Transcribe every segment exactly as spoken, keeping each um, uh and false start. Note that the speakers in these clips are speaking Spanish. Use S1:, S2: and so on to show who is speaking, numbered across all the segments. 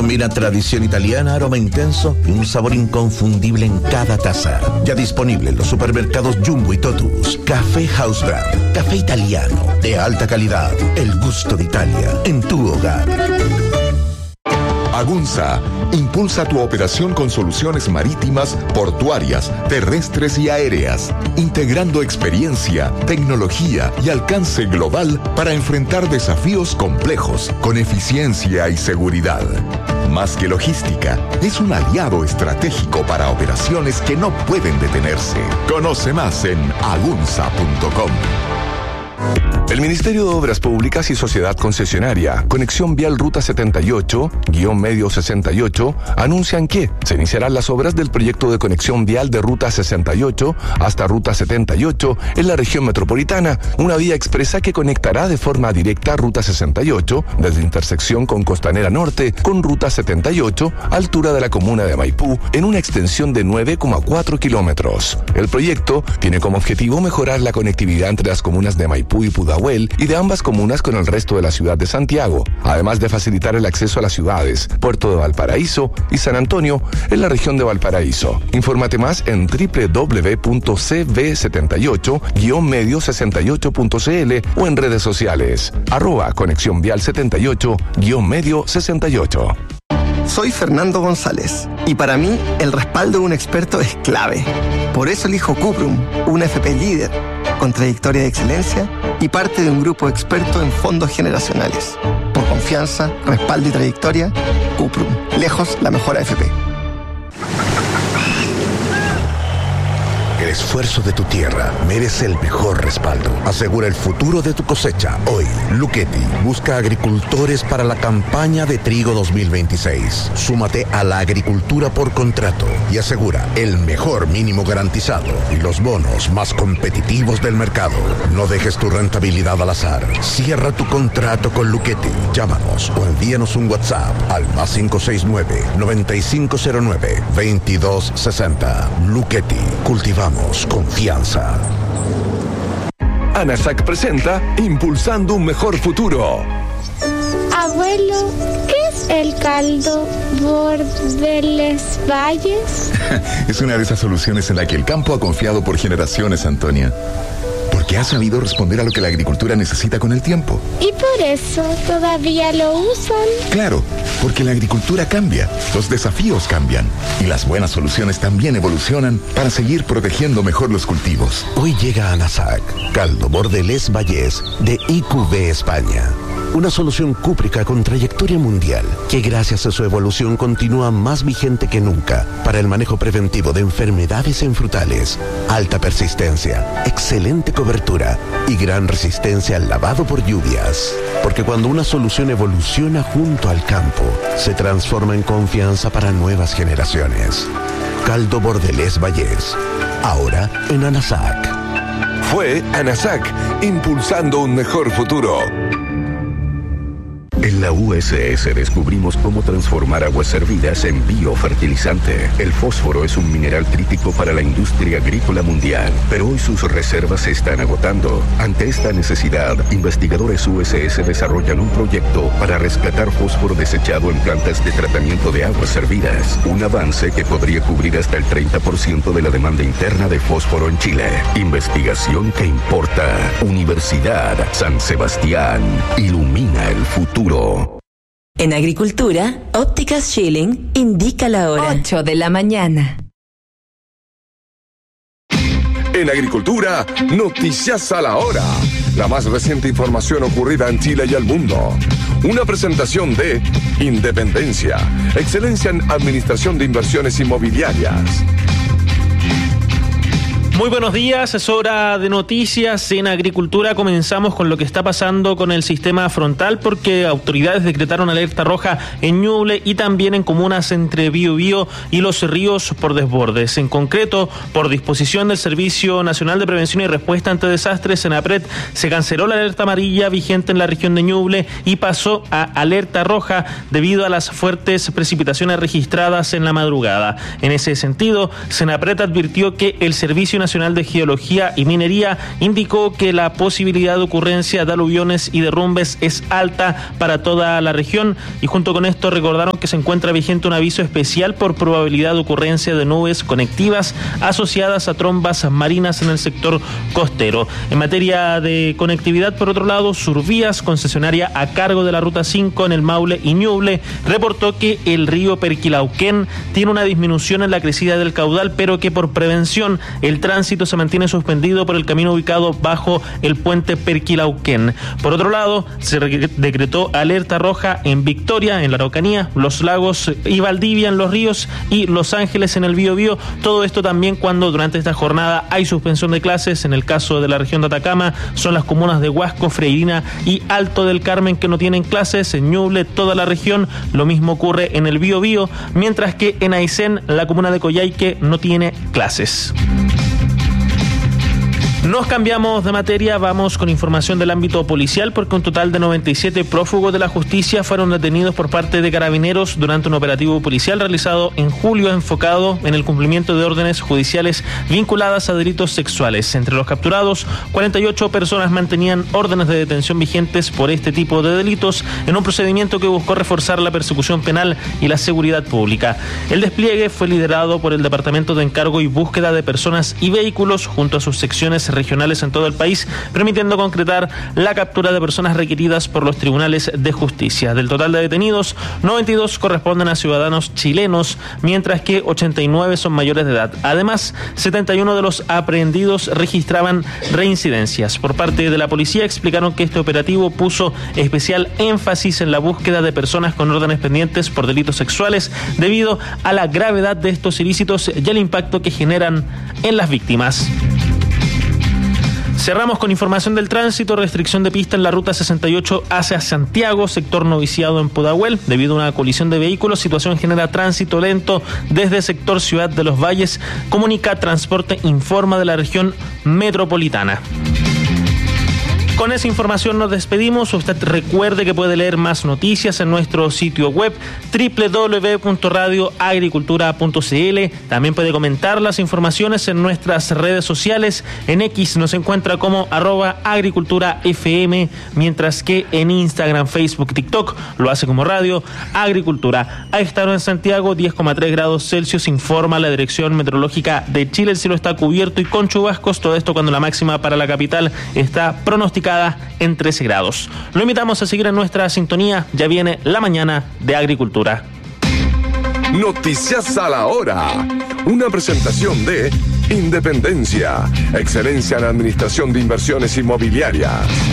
S1: Combina tradición italiana, aroma intenso y un sabor inconfundible en cada taza. Ya disponible en los supermercados Jumbo y Totus. Café House Brand. Café italiano de alta calidad. El gusto de Italia en tu hogar.
S2: Agunza impulsa tu operación con soluciones marítimas, portuarias, terrestres y aéreas, integrando experiencia, tecnología y alcance global para enfrentar desafíos complejos con eficiencia y seguridad. Más que logística, es un aliado estratégico para operaciones que no pueden detenerse. Conoce más en agunza punto com.
S3: El Ministerio de Obras Públicas y Sociedad Concesionaria, Conexión Vial Ruta setenta y ocho, guión medio sesenta y ocho, anuncian que se iniciarán las obras del proyecto de conexión vial de Ruta sesenta y ocho hasta Ruta setenta y ocho en la región metropolitana, una vía expresa que conectará de forma directa Ruta sesenta y ocho desde intersección con Costanera Norte con Ruta setenta y ocho, altura de la comuna de Maipú, en una extensión de nueve coma cuatro kilómetros. El proyecto tiene como objetivo mejorar la conectividad entre las comunas de Maipú y Pudahuel y de ambas comunas con el resto de la ciudad de Santiago, además de facilitar el acceso a las ciudades Puerto de Valparaíso y San Antonio en la región de Valparaíso. Infórmate más en doble u doble u doble u punto c v setenta y ocho guión medio sesenta y ocho punto c l o en redes sociales arroba conexión vial setenta y ocho guión medio sesenta y ocho.
S4: Soy Fernando González y para mí el respaldo de un experto es clave. Por eso elijo Cuprum, una F P líder, con trayectoria de excelencia y parte de un grupo experto en fondos generacionales. Por confianza, respaldo y trayectoria, Cuprum, lejos la mejor A F P.
S1: El esfuerzo de tu tierra merece el mejor respaldo. Asegura el futuro de tu cosecha. Hoy, Luchetti busca agricultores para la campaña de trigo dos mil veintiséis. Súmate a la agricultura por contrato y asegura el mejor mínimo garantizado y los bonos más competitivos del mercado. No dejes tu rentabilidad al azar. Cierra tu contrato con Luchetti. Llámanos o envíanos un WhatsApp al más cinco seis nueve, nueve cinco cero nueve, veintidós sesenta. Luchetti. Cultivamos confianza.
S3: ANASAC presenta Impulsando un Mejor Futuro.
S5: Abuelo, ¿qué es el caldo Bordeles Valles?
S2: Es una de esas soluciones en la que el campo ha confiado por generaciones, Antonia. Porque ha sabido responder a lo que la agricultura necesita con el tiempo.
S5: ¿Y por eso todavía lo usan?
S2: Claro, porque la agricultura cambia, los desafíos cambian y las buenas soluciones también evolucionan para seguir protegiendo mejor los cultivos.
S1: Hoy llega a ANASAC, caldo Bordelés Vallés de I Q B España. Una solución cúprica con trayectoria mundial que gracias a su evolución continúa más vigente que nunca para el manejo preventivo de enfermedades en frutales, alta persistencia, excelente cobertura y gran resistencia al lavado por lluvias. Porque cuando una solución evoluciona junto al campo, se transforma en confianza para nuevas generaciones. Caldo Bordelés Vallés, ahora en ANASAC.
S3: Fue ANASAC, impulsando un mejor futuro.
S6: En la U S S descubrimos cómo transformar aguas hervidas en biofertilizante. El fósforo es un mineral crítico para la industria agrícola mundial, pero hoy sus reservas se están agotando. Ante esta necesidad, investigadores U S S desarrollan un proyecto para rescatar fósforo desechado en plantas de tratamiento de aguas hervidas. Un avance que podría cubrir hasta el treinta por ciento de la demanda interna de fósforo en Chile. Investigación que importa. Universidad San Sebastián. Ilumina el futuro.
S7: En Agricultura, Ópticas Schilling indica la hora. ocho de la mañana.
S3: En Agricultura, noticias a la hora. La más reciente información ocurrida en Chile y el mundo. Una presentación de Independencia, excelencia en administración de inversiones inmobiliarias.
S8: Muy buenos días, es hora de noticias en Agricultura. Comenzamos con lo que está pasando con el sistema frontal porque autoridades decretaron alerta roja en Ñuble y también en comunas entre Biobío y Los Ríos por desbordes. En concreto, por disposición del Servicio Nacional de Prevención y Respuesta ante Desastres, SENAPRED, se canceló la alerta amarilla vigente en la región de Ñuble y pasó a alerta roja debido a las fuertes precipitaciones registradas en la madrugada. En ese sentido, SENAPRED advirtió que el Servicio Nacional de Geología y Minería indicó que la posibilidad de ocurrencia de aluviones y derrumbes es alta para toda la región, y junto con esto recordaron que se encuentra vigente un aviso especial por probabilidad de ocurrencia de nubes conectivas asociadas a trombas marinas en el sector costero. En materia de conectividad, por otro lado, Survías, concesionaria a cargo de la Ruta cinco en el Maule y Ñuble, reportó que el río Perquilauquén tiene una disminución en la crecida del caudal, pero que por prevención el tránsito se mantiene suspendido por el camino ubicado bajo el puente Perquilauquén. Por otro lado, se decretó alerta roja en Victoria, en la Araucanía, Los Lagos y Valdivia en Los Ríos y Los Ángeles en el Biobío. Todo esto también cuando durante esta jornada hay suspensión de clases. En el caso de la región de Atacama son las comunas de Huasco, Freirina y Alto del Carmen que no tienen clases. En Ñuble toda la región, lo mismo ocurre en el Biobío, mientras que en Aysén la comuna de Coyhaique no tiene clases. Nos cambiamos de materia, vamos con información del ámbito policial, porque un total de noventa y siete prófugos de la justicia fueron detenidos por parte de carabineros durante un operativo policial realizado en julio enfocado en el cumplimiento de órdenes judiciales vinculadas a delitos sexuales. Entre los capturados, cuarenta y ocho personas mantenían órdenes de detención vigentes por este tipo de delitos en un procedimiento que buscó reforzar la persecución penal y la seguridad pública. El despliegue fue liderado por el Departamento de Encargo y Búsqueda de Personas y Vehículos junto a sus secciones regionales en todo el país, permitiendo concretar la captura de personas requeridas por los tribunales de justicia. Del total de detenidos, noventa y dos corresponden a ciudadanos chilenos, mientras que ochenta y nueve son mayores de edad. Además, setenta y uno de los aprehendidos registraban reincidencias. Por parte de la policía explicaron que este operativo puso especial énfasis en la búsqueda de personas con órdenes pendientes por delitos sexuales debido a la gravedad de estos ilícitos y el impacto que generan en las víctimas. Cerramos con información del tránsito. Restricción de pista en la ruta sesenta y ocho hacia Santiago, sector Noviciado en Pudahuel. Debido a una colisión de vehículos, situación genera tránsito lento desde sector Ciudad de los Valles. Comunica Transporte Informa de la región metropolitana. Con esa información nos despedimos. Usted recuerde que puede leer más noticias en nuestro sitio web doble u doble u doble u punto radio agricultura punto c l. También puede comentar las informaciones en nuestras redes sociales. En X nos encuentra como arroba agricultura f m, mientras que en Instagram, Facebook, TikTok lo hace como Radio Agricultura. A esta hora en Santiago, diez coma tres grados Celsius, informa la Dirección Meteorológica de Chile. El cielo está cubierto y con chubascos, todo esto cuando la máxima para la capital está pronosticada en trece grados. Lo invitamos a seguir en nuestra sintonía. Ya viene la mañana de Agricultura.
S3: Noticias a la hora. Una presentación de Independencia, excelencia en administración de inversiones inmobiliarias.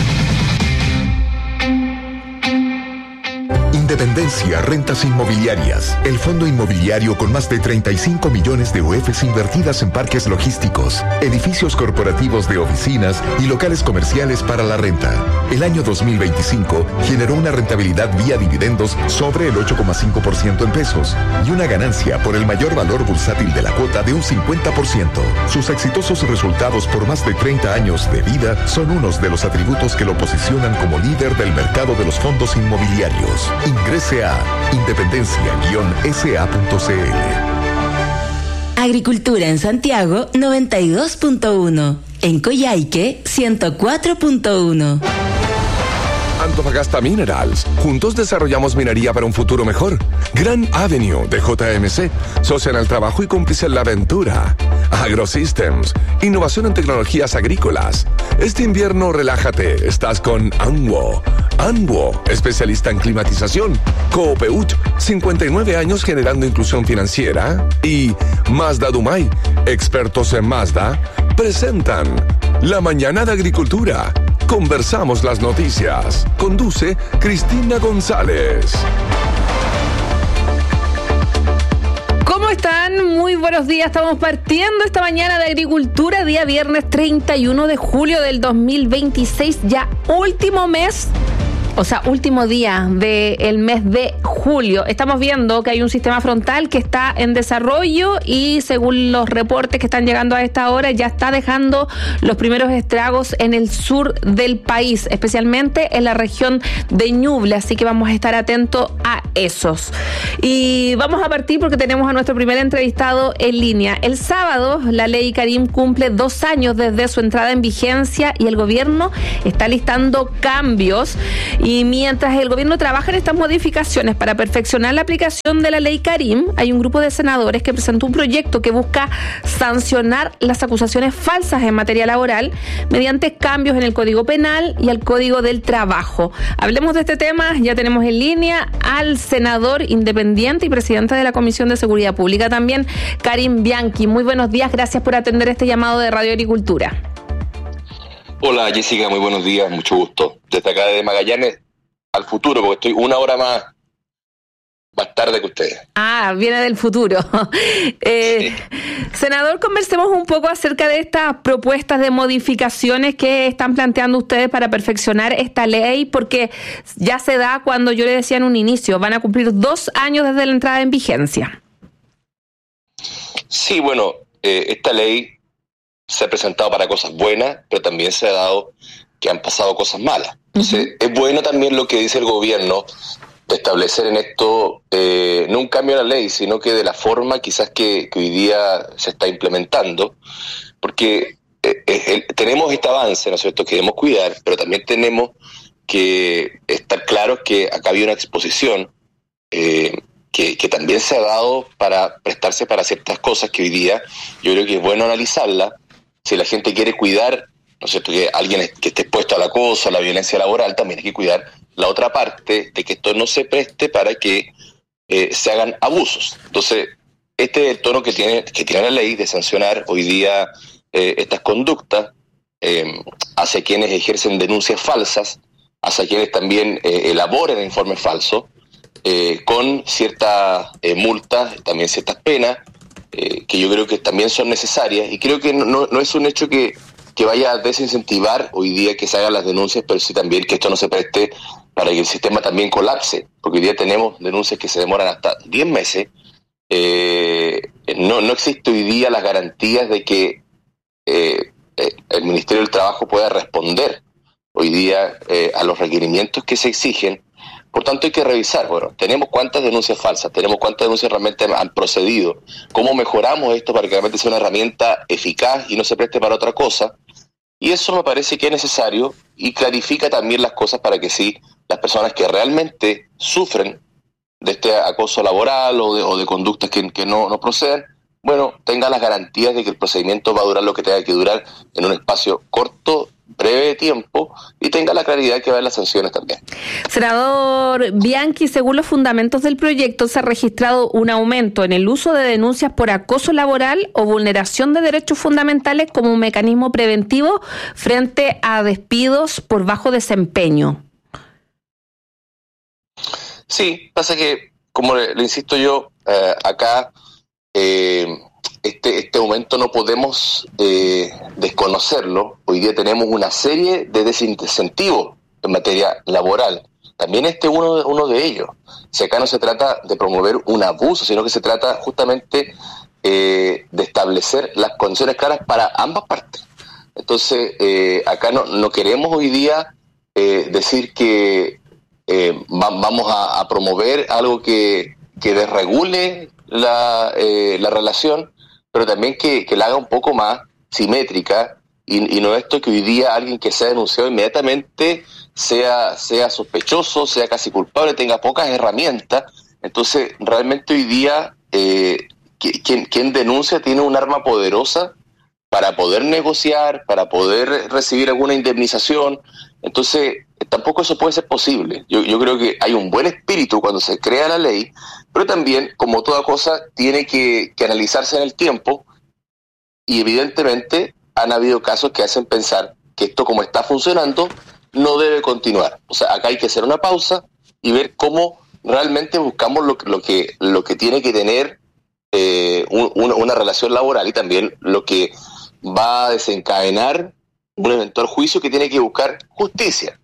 S2: Independencia Rentas Inmobiliarias, el fondo inmobiliario con más de treinta y cinco millones de U Fs invertidas en parques logísticos, edificios corporativos de oficinas y locales comerciales para la renta. El año dos mil veinticinco generó una rentabilidad vía dividendos sobre el ocho coma cinco por ciento en pesos y una ganancia por el mayor valor bursátil de la cuota de un cincuenta por ciento. Sus exitosos resultados por más de treinta años de vida son unos de los atributos que lo posicionan como líder del mercado de los fondos inmobiliarios. Ingrese a independencia guion s a punto c l.
S7: Agricultura en Santiago noventa y dos punto uno. En Coyhaique ciento cuatro punto uno.
S3: Antofagasta Minerals. Juntos desarrollamos minería para un futuro mejor. Gran Avenue de J M C. Socia en el trabajo y cómplice en la aventura. AgroSystems. Innovación en tecnologías agrícolas. Este invierno relájate. Estás con Anwo. Anwo, especialista en climatización. Coopeuch, cincuenta y nueve años generando inclusión financiera. Y Mazda Dumay, expertos en Mazda, presentan La Mañana de Agricultura. Conversamos las noticias. Conduce Cristina González.
S9: ¿Cómo están? Muy buenos días. Estamos partiendo esta mañana de Agricultura, día viernes treinta y uno de julio del dos mil veintiséis, ya último mes O sea, último día del mes de julio. Estamos viendo que hay un sistema frontal que está en desarrollo y según los reportes que están llegando a esta hora ya está dejando los primeros estragos en el sur del país, especialmente en la región de Ñuble, así que vamos a estar atentos a esos. Y vamos a partir porque tenemos a nuestro primer entrevistado en línea. El sábado la ley Karim cumple dos años desde su entrada en vigencia y el gobierno está listando cambios. Y mientras el gobierno trabaja en estas modificaciones para perfeccionar la aplicación de la ley Karim, hay un grupo de senadores que presentó un proyecto que busca sancionar las acusaciones falsas en materia laboral mediante cambios en el Código Penal y el Código del Trabajo. Hablemos de este tema, ya tenemos en línea al senador independiente y presidente de la Comisión de Seguridad Pública también, Karim Bianchi. Muy buenos días, gracias por atender este llamado de Radio Agricultura.
S10: Hola Jessica, muy buenos días, mucho gusto. Desde acá de Magallanes al futuro, porque estoy una hora más más tarde que ustedes.
S9: Ah, viene del futuro. eh, sí. Senador, conversemos un poco acerca de estas propuestas de modificaciones que están planteando ustedes para perfeccionar esta ley, porque ya se da cuando yo le decía en un inicio, van a cumplir dos años desde la entrada en vigencia.
S10: Sí, bueno, eh, esta ley se ha presentado para cosas buenas, pero también se ha dado que han pasado cosas malas. Entonces, uh-huh. es bueno también lo que dice el gobierno de establecer en esto eh, no un cambio a la ley, sino que de la forma quizás que, que hoy día se está implementando, porque eh, eh, tenemos este avance, ¿no es cierto?, que debemos cuidar, pero también tenemos que estar claros que acá había una exposición eh, que, que también se ha dado para prestarse para ciertas cosas que hoy día yo creo que es bueno analizarla. Si la gente quiere cuidar, ¿no es cierto?, que alguien que esté expuesto al acoso, a la violencia laboral, también hay que cuidar la otra parte de que esto no se preste para que eh, se hagan abusos. Entonces, este es el tono que tiene, que tiene la ley de sancionar hoy día eh, estas conductas eh, hacia quienes ejercen denuncias falsas, hacia quienes también eh, elaboran informes falsos, eh, con ciertas eh, multas, también ciertas penas, Eh, que yo creo que también son necesarias, y creo que no, no, no es un hecho que, que vaya a desincentivar hoy día que se hagan las denuncias, pero sí también que esto no se preste para que el sistema también colapse, porque hoy día tenemos denuncias que se demoran hasta diez meses. Eh, no, no existe hoy día las garantías de que eh, eh, el Ministerio del Trabajo pueda responder hoy día eh, a los requerimientos que se exigen. Por tanto, hay que revisar, bueno, tenemos cuántas denuncias falsas, tenemos cuántas denuncias realmente han procedido, cómo mejoramos esto para que realmente sea una herramienta eficaz y no se preste para otra cosa. Y eso me parece que es necesario y clarifica también las cosas para que sí, las personas que realmente sufren de este acoso laboral o de, o de conductas que, que no, no procedan, bueno, tengan las garantías de que el procedimiento va a durar lo que tenga que durar en un espacio corto, breve de tiempo, y tenga la claridad que va en las sanciones también.
S9: Senador Bianchi, según los fundamentos del proyecto, se ha registrado un aumento en el uso de denuncias por acoso laboral o vulneración de derechos fundamentales como un mecanismo preventivo frente a despidos por bajo desempeño.
S10: Sí, pasa que, como le, le insisto yo, eh, acá eh, Este, este aumento no podemos eh, desconocerlo. Hoy día tenemos una serie de desincentivos en materia laboral. También este es uno, uno de ellos. Si acá no se trata de promover un abuso, sino que se trata justamente eh, de establecer las condiciones claras para ambas partes. Entonces, eh, acá no, no queremos hoy día eh, decir que eh, va, vamos a, a promover algo que, que desregule la, eh, la relación, pero también que, que la haga un poco más simétrica y, y no esto que hoy día alguien que sea denunciado inmediatamente sea, sea sospechoso, sea casi culpable, tenga pocas herramientas. Entonces, realmente hoy día eh, quien, quien denuncia tiene un arma poderosa para poder negociar, para poder recibir alguna indemnización. Entonces, tampoco eso puede ser posible. Yo, yo creo que hay un buen espíritu cuando se crea la ley, pero también, como toda cosa, tiene que, que analizarse en el tiempo, y evidentemente han habido casos que hacen pensar que esto, como está funcionando, no debe continuar. O sea, acá hay que hacer una pausa y ver cómo realmente buscamos lo, lo, que, lo que tiene que tener eh, un, una, una relación laboral, y también lo que va a desencadenar un eventual juicio que tiene que buscar justicia.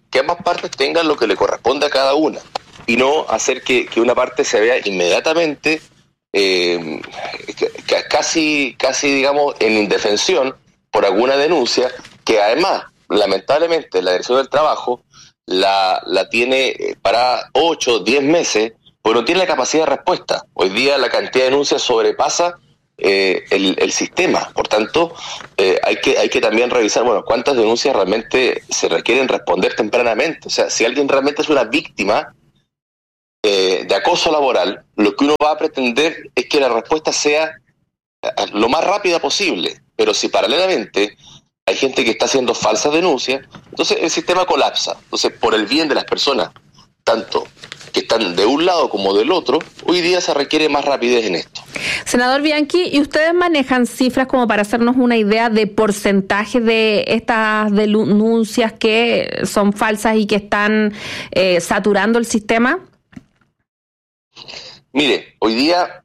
S10: que ambas partes tengan lo que le corresponde a cada una y no hacer que, que una parte se vea inmediatamente eh, casi, casi digamos en indefensión por alguna denuncia que además lamentablemente la Dirección del Trabajo la, la tiene para ocho, diez meses, pues no tiene la capacidad de respuesta. Hoy día la cantidad de denuncias sobrepasa eh, el, el sistema. Por tanto, eh, hay que hay que también revisar, bueno, cuántas denuncias realmente se requieren responder tempranamente. O sea, si alguien realmente es una víctima eh, de acoso laboral, lo que uno va a pretender es que la respuesta sea lo más rápida posible. Pero si paralelamente hay gente que está haciendo falsas denuncias, entonces el sistema colapsa. Entonces, por el bien de las personas, tanto que están de un lado como del otro, hoy día se requiere más rapidez en esto.
S9: Senador Bianchi, ¿y ustedes manejan cifras como para hacernos una idea de porcentaje de estas denuncias que son falsas y que están eh, saturando el sistema?
S10: Mire, hoy día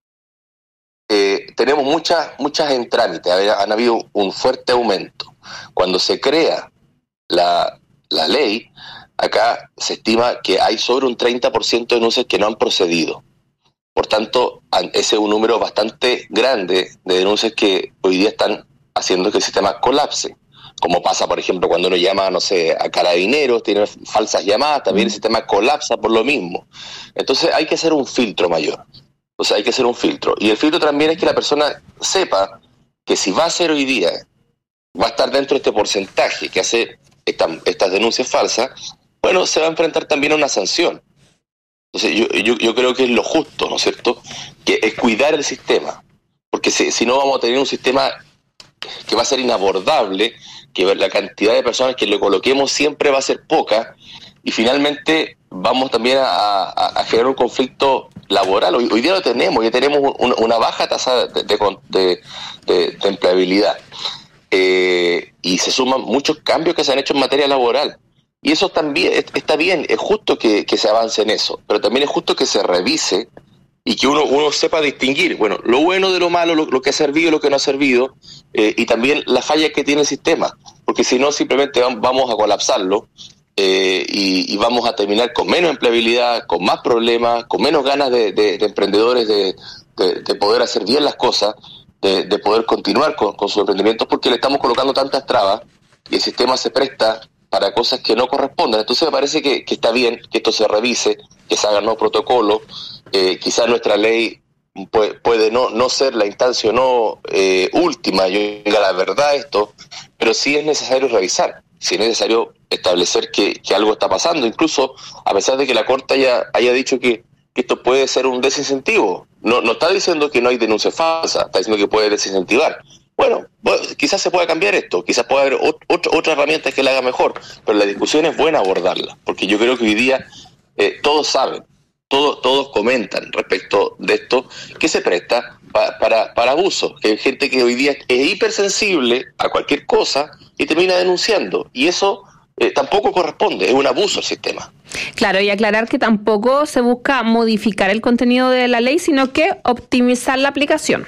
S10: eh, tenemos muchas muchas en trámite, han habido un fuerte aumento. Cuando se crea la, la ley, acá se estima que hay sobre un treinta por ciento de denuncias que no han procedido. Por tanto, ese es un número bastante grande de denuncias que hoy día están haciendo que el sistema colapse. Como pasa, por ejemplo, cuando uno llama, no sé, a carabineros, tiene falsas llamadas, también el sistema colapsa por lo mismo. Entonces hay que hacer un filtro mayor. O sea, hay que hacer un filtro. Y el filtro también es que la persona sepa que si va a ser hoy día, va a estar dentro de este porcentaje que hace esta, estas denuncias falsas, bueno, se va a enfrentar también a una sanción. Entonces yo, yo, yo creo que es lo justo, ¿no es cierto?, que es cuidar el sistema, porque si, si no vamos a tener un sistema que va a ser inabordable, que la cantidad de personas que le coloquemos siempre va a ser poca, y finalmente vamos también a, a, a generar un conflicto laboral. Hoy, hoy día lo tenemos, ya tenemos un, una baja tasa de, de, de, de, de empleabilidad, eh, y se suman muchos cambios que se han hecho en materia laboral. Y eso también está bien, es justo que, que se avance en eso, pero también es justo que se revise y que uno, uno sepa distinguir, bueno, lo bueno de lo malo, lo, lo que ha servido y lo que no ha servido, eh, y también las fallas que tiene el sistema, porque si no simplemente vamos a colapsarlo eh, y, y vamos a terminar con menos empleabilidad, con más problemas, con menos ganas de, de, de emprendedores de, de, de poder hacer bien las cosas, de, de poder continuar con, con sus emprendimientos, porque le estamos colocando tantas trabas y el sistema se presta para cosas que no corresponden. Entonces me parece que, que está bien que esto se revise, que se hagan nuevos protocolos. Eh, quizás nuestra ley puede, puede no, no ser la instancia no eh, última, yo diga la verdad esto, pero sí es necesario revisar, sí es necesario establecer que, que algo está pasando, incluso a pesar de que la Corte haya, haya dicho que, que esto puede ser un desincentivo. No, no está diciendo que no hay denuncia falsa, está diciendo que puede desincentivar. Bueno, bueno, quizás se pueda cambiar esto, quizás pueda haber ot- otra herramienta que la haga mejor, pero la discusión es buena abordarla, porque yo creo que hoy día eh, todos saben, todos todos comentan respecto de esto, que se presta pa- para, para abuso, que hay gente que hoy día es hipersensible a cualquier cosa y termina denunciando, y eso eh, tampoco corresponde, es un abuso al sistema.
S9: Claro, y aclarar que tampoco se busca modificar el contenido de la ley, sino que optimizar la aplicación.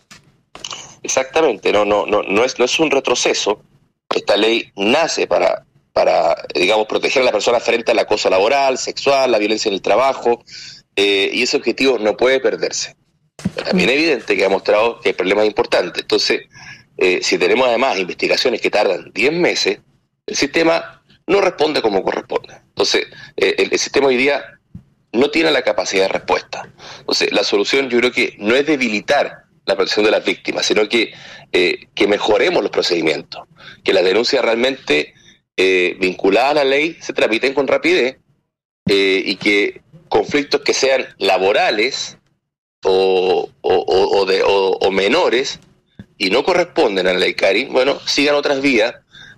S10: Exactamente, no, no, no, no es, no es un retroceso. Esta ley nace para, para, digamos, proteger a la persona frente al acoso laboral, sexual, la violencia en el trabajo, eh, y ese objetivo no puede perderse. Pero también es evidente que ha mostrado que hay problemas importantes. Entonces, eh, si tenemos además investigaciones que tardan diez meses, el sistema no responde como corresponde. Entonces, eh, el, el sistema hoy día no tiene la capacidad de respuesta. Entonces, la solución yo creo que no es debilitar la protección de las víctimas, sino que, eh, que mejoremos los procedimientos, que las denuncias realmente eh, vinculadas a la ley se tramiten con rapidez eh, y que conflictos que sean laborales o, o, o, o, de, o, o menores y no corresponden a la ley Cari, bueno, sigan otras vías,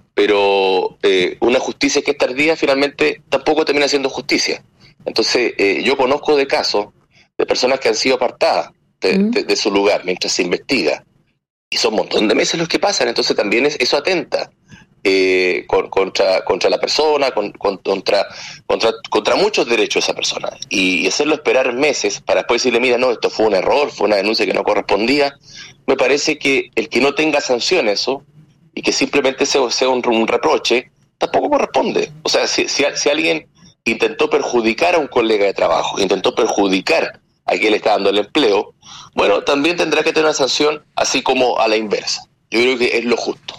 S10: pero eh, una justicia que es tardía finalmente tampoco termina siendo justicia. Entonces, eh, yo conozco de casos de personas que han sido apartadas De, de, de su lugar mientras se investiga, y son un montón de meses los que pasan. Entonces también es, eso atenta eh, con, contra contra la persona, con, con, contra, contra contra muchos derechos de esa persona, y, y hacerlo esperar meses para después decirle, mira, no, esto fue un error, fue una denuncia que no correspondía. Me parece que el que no tenga sanción eso y que simplemente sea, sea un, un reproche tampoco corresponde. O sea, si, si, si alguien intentó perjudicar a un colega de trabajo, intentó perjudicar a quien le está dando el empleo, bueno, también tendrá que tener una sanción, así como a la inversa. Yo creo que es lo justo.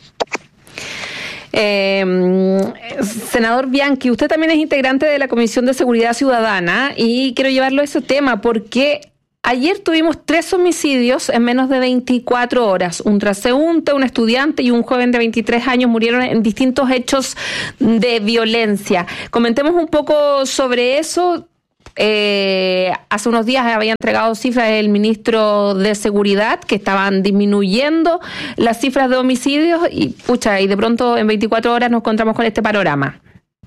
S9: Eh, senador Bianchi, usted también es integrante de la Comisión de Seguridad Ciudadana y quiero llevarlo a ese tema porque ayer tuvimos tres homicidios en menos de veinticuatro horas. Un transeúnte, un estudiante y un joven de veintitrés años murieron en distintos hechos de violencia. Comentemos un poco sobre eso. Eh, hace unos días había entregado cifras el ministro de Seguridad que estaban disminuyendo las cifras de homicidios y pucha, y de pronto en veinticuatro horas nos encontramos con este panorama.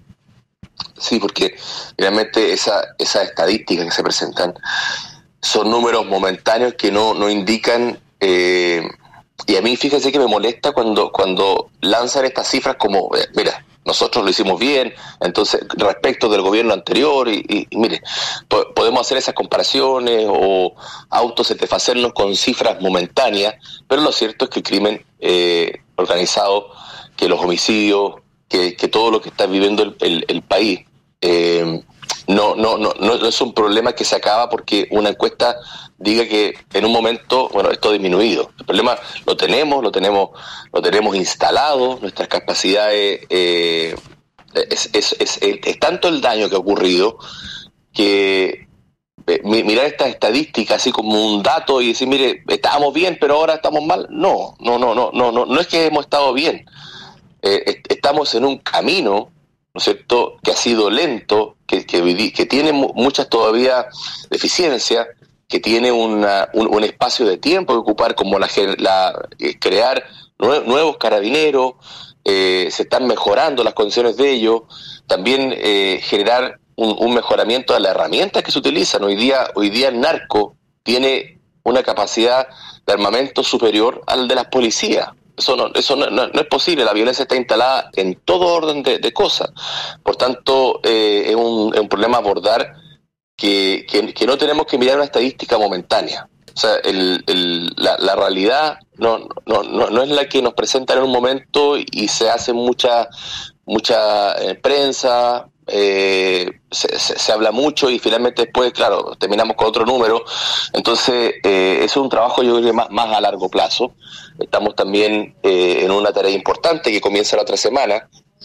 S10: Sí, porque realmente esa, esas estadísticas que se presentan son números momentáneos que no, no indican, eh, y a mí fíjese que me molesta cuando, cuando lanzan estas cifras como, eh, mira, nosotros lo hicimos bien, entonces respecto del gobierno anterior, y, y, y mire, po- podemos hacer esas comparaciones o autosatisfacernos con cifras momentáneas, pero lo cierto es que el crimen eh, organizado, que los homicidios, que, que todo lo que está viviendo el, el, el país, eh, no, no, no, no es un problema que se acaba porque una encuesta diga que en un momento, bueno, esto ha disminuido. El problema lo tenemos, lo tenemos, lo tenemos instalado, nuestras capacidades, eh, es, es, es, es, es tanto el daño que ha ocurrido que eh, mirar estas estadísticas así como un dato y decir, mire, estábamos bien, pero ahora estamos mal. No, no, no, no, no, no, no es que hemos estado bien. Eh, estamos en un camino, ¿no es cierto?, que ha sido lento, que, que, que tiene muchas todavía deficiencias, que tiene una, un, un espacio de tiempo que ocupar, como la, la eh, crear nue, nuevos carabineros, eh, se están mejorando las condiciones de ellos, también eh, generar un, un mejoramiento de las herramientas que se utilizan. Hoy día, hoy día el narco tiene una capacidad de armamento superior al de las policías. Eso no, eso no, no, no es posible. La violencia está instalada en todo orden de, de cosas. Por tanto, eh, es, un, es un problema a abordar que, que, que no tenemos que mirar una estadística momentánea. O sea, el, el, la, la realidad no, no, no, no es la que nos presentan en un momento y se hace mucha, mucha eh, prensa, eh, se, se, se habla mucho y finalmente después, claro, terminamos con otro número. Entonces, eh, es un trabajo yo creo que más, más a largo plazo. Estamos también eh, en una tarea importante que comienza la otra semana,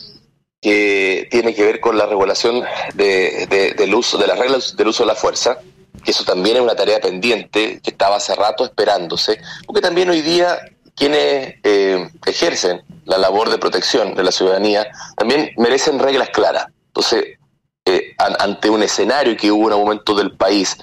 S10: que tiene que ver con la regulación de, de, del uso de las reglas del uso de la fuerza, que eso también es una tarea pendiente que estaba hace rato esperándose, porque también hoy día quienes eh, ejercen la labor de protección de la ciudadanía también merecen reglas claras. Entonces, eh, an, ante un escenario que hubo en un momento del país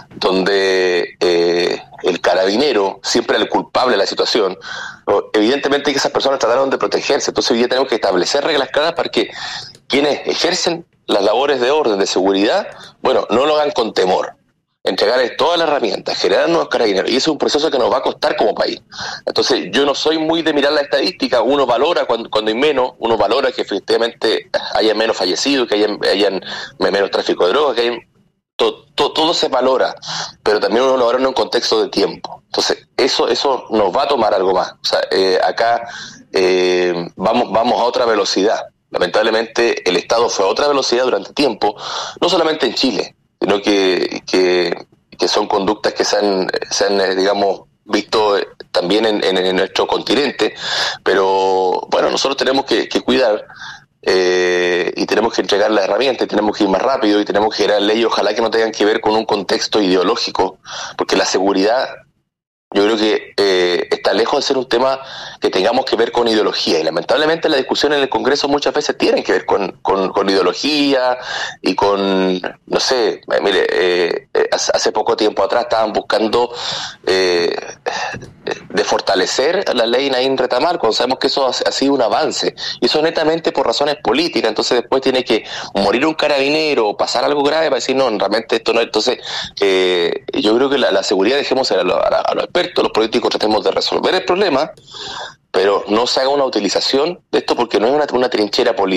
S10: donde eh, el carabinero siempre era el culpable de la situación, evidentemente que esas personas trataron de protegerse. Entonces hoy día tenemos que establecer reglas claras para que quienes ejercen las labores de orden, de seguridad, bueno, no lo hagan con temor. Entregarles todas las herramientas, generar nuevos carabineros, y eso es un proceso que nos va a costar como país. Entonces yo no soy muy de mirar la estadística, uno valora cuando, cuando hay menos, uno valora que efectivamente haya menos fallecidos, que hayan, hayan menos tráfico de drogas, que hayan, to, to, todo se valora, pero también uno lo valora en un contexto de tiempo. Entonces eso eso nos va a tomar algo más. O sea, eh, acá eh, vamos, vamos a otra velocidad. Lamentablemente el Estado fue a otra velocidad durante tiempo, no solamente en Chile, sino que, que, que son conductas que se han, se han digamos, visto también en, en, en nuestro continente, pero bueno, nosotros tenemos que, que cuidar eh, y tenemos que entregar las herramientas, tenemos que ir más rápido y tenemos que generar leyes, ojalá que no tengan que ver con un contexto ideológico, porque la seguridad yo creo que eh, está lejos de ser un tema que tengamos que ver con ideología, y lamentablemente la discusión en el Congreso muchas veces tienen que ver con, con, con ideología y con, no sé, mire, eh, hace poco tiempo atrás estaban buscando eh, de fortalecer la ley Naín Retamar, cuando sabemos que eso ha, ha sido un avance, y eso netamente por razones políticas. Entonces después tiene que morir un carabinero o pasar algo grave para decir, no, realmente esto no. Entonces eh, yo creo que la, la seguridad dejemos a, lo, a, a los expertos, los políticos tratemos de resolver el problema, pero no se haga una utilización de esto porque no es una, una trinchera política.